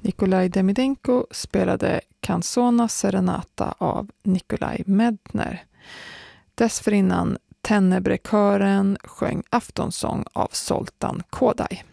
Nikolaj Demidenko spelade Canzona Serenata av Nikolaj Medtner. Dessförinnan Tenebre-kören sjöng aftonsång av Zoltan Kodály.